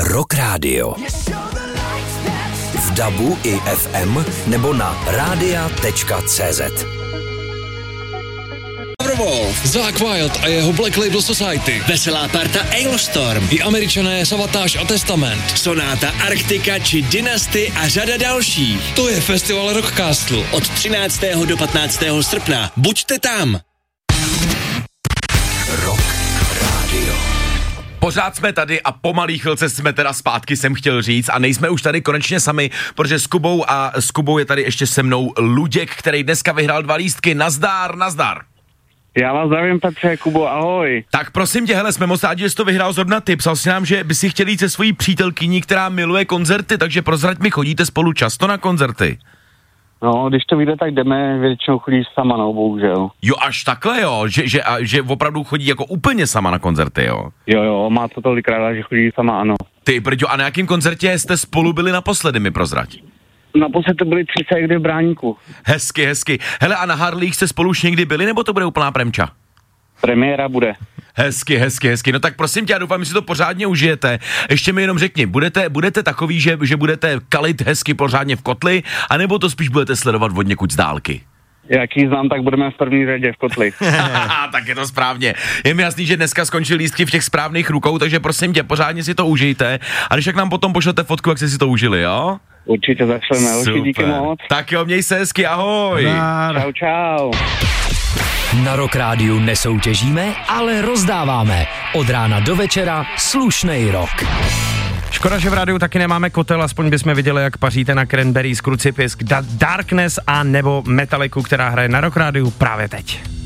Rock Radio. V DABu i FM nebo na radia.cz. Zakk Wylde a jeho Black Label Society, veselá parta Ailstorm, i Američané Savatage a Testament, Sonáta Arktika či Dynasty a řada dalších. To je festival Rockcastle Od 13. do 15. srpna. Buďte tam. Rock Radio. Pořád jsme tady a po malý chvilce jsme teda zpátky, jsem chtěl říct, a nejsme už tady konečně sami, protože s Kubou je tady ještě se mnou Luděk, který dneska vyhrál 2 lístky. Nazdar. Já vás zdravím, Petře, Kubo, ahoj. Tak prosím tě, hele, jsme moc rádi, že jsi to vyhrál zrovna ty. Psal si nám, že by si chtěl jít se svojí přítelkyní, která miluje koncerty, takže prozrať mi, chodíte spolu často na koncerty? No, když to vyjde, tak jdeme, většinou chodí sama, no, bohužel. Jo, až takhle, jo, že opravdu chodí jako úplně sama na koncerty, jo? Jo, má to tolikrát, že chodí sama, ano. Ty, brďo, a na jakém koncertě jste spolu byli naposledy, mi prozrať? Naposled to byly 30 kdy v Bráníku. Hezky. Hele, a na Harlích jste spolu už někdy byli, nebo to bude úplná premča? Premiéra bude. Hezky. No tak prosím tě, já doufám, že si to pořádně užijete. Ještě mi jenom řekni, budete takový, že budete kalit hezky pořádně v kotli, anebo to spíš budete sledovat od někud z dálky? Jak ji znám, tak budeme v první řadě v kotli. Tak je to správně. Je mi jasný, že dneska skončí lístky v těch správných rukou, takže prosím tě, pořádně si to užijte. A když jak nám potom pošlete fotku, jak jste si to užili, jo? Určitě zašleme, hoši, díky moc. Tak jo, měj se hezky, ahoj. Čau. Na Rock Rádiu nesoutěžíme, ale rozdáváme. Od rána do večera slušnej rock. Škoda, že v rádiu taky nemáme kotel, aspoň bychom viděli, jak paříte na Cranberries, Crucifix, Darkness a nebo Metalliku, která hraje na Rock Rádiu právě teď.